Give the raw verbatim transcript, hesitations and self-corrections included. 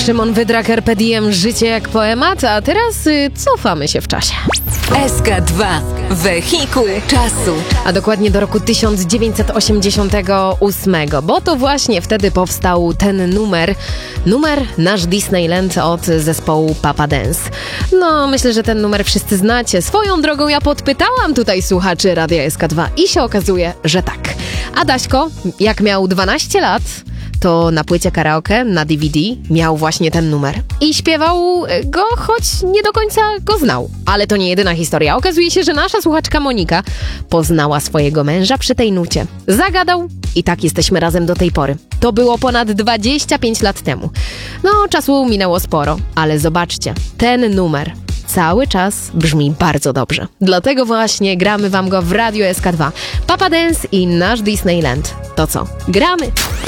Szymon Wydra, Carpe Diem, życie jak poemat, a teraz y, cofamy się w czasie. S K dwa. Wehikuł czasu. A dokładnie do roku tysiąc dziewięćset osiemdziesiątego ósmego, bo to właśnie wtedy powstał ten numer, numer Nasz Disneyland od zespołu Papa Dance. No, myślę, że ten numer wszyscy znacie. Swoją drogą ja podpytałam tutaj słuchaczy Radia S K dwa i się okazuje, że tak. A Daśko, jak miał dwanaście lat, to na płycie karaoke, na D V D miał właśnie ten numer. I śpiewał go, choć nie do końca go znał. Ale to nie jedyna historia. Okazuje się, że nasza słuchaczka Monika poznała swojego męża przy tej nucie. Zagadał i tak jesteśmy razem do tej pory. To było ponad dwadzieścia pięć lat temu. No, czasu minęło sporo, ale zobaczcie, ten numer cały czas brzmi bardzo dobrze. Dlatego właśnie gramy wam go w Radiu S K dwa. Papa Dance i Nasz Disneyland. To co? Gramy!